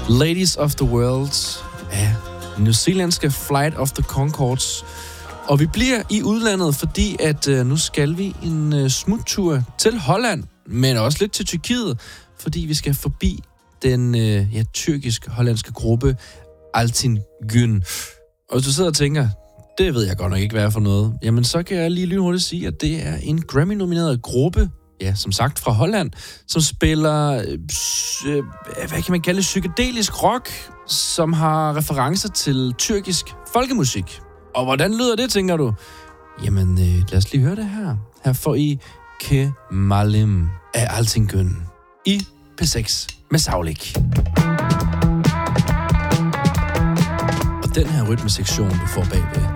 Ladies of the World af newzealandske Flight of the Conchords. Og vi bliver i udlandet, fordi at nu skal vi en smuttur til Holland, men også lidt til Tyrkiet, fordi vi skal forbi den tyrkisk-hollandske gruppe Altin Gün. Og hvis du sidder og tænker, det ved jeg godt nok ikke, hvad er for noget, jamen så kan jeg lige lynhurtigt sige, at det er en Grammy-nomineret gruppe, ja, som sagt fra Holland, som spiller, hvad kan man kalde det, psykedelisk rock, som har referencer til tyrkisk folkemusik. Og hvordan lyder det, tænker du? Jamen, lad os lige høre det her. Her får I Kemalim af Altin Gün i P6 med Saulik. Og den her rytmesektion, du får bagved,